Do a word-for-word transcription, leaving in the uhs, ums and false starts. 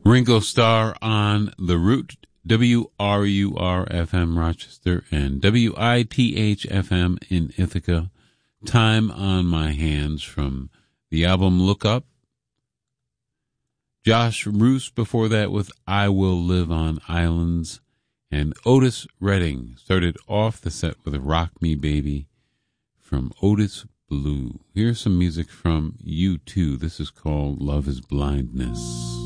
Ringo Starr on The Root, W R U R F M Rochester and W I T H F M in Ithaca. Time on My Hands from the album Look Up. Josh Roos before that with I Will Live on Islands. And Otis Redding started off the set with Rock Me Baby from Otis Blue. Here's some music from U two. This is called Love is Blindness.